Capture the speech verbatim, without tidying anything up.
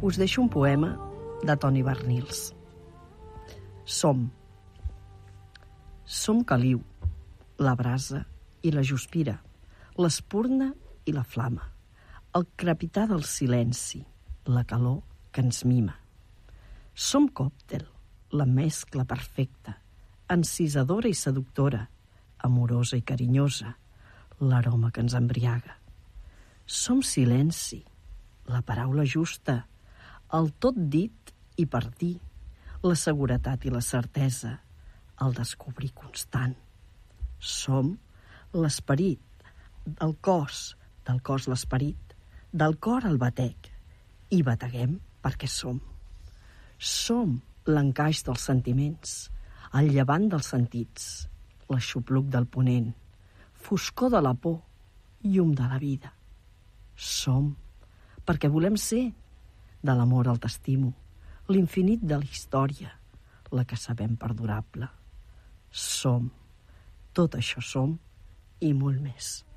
us deixo un poema de Toni Bernils. Som. Som caliu, la brasa i la juspira, l'espurna i la flama, el crepitar del silenci, la calor que ens mima. Som còctel, la mescla perfecta, encisadora i seductora, amorosa i carinyosa, l'aroma que ens embriaga. Som silenci, la paraula justa, el tot dit i per dir, la seguretat i la certesa, el descobrir constant. Som l'esperit, del cos, del cos l'esperit, del cor el batec, i bateguem perquè som. Som l'encaix dels sentiments, el llevant dels sentits, l'aixopluc del ponent, foscor de la por, llum de la vida. Som perquè volem ser, de l'amor al t'estimo, l'infinit de la història, la que sabem perdurable. Som, tot això som i molt més.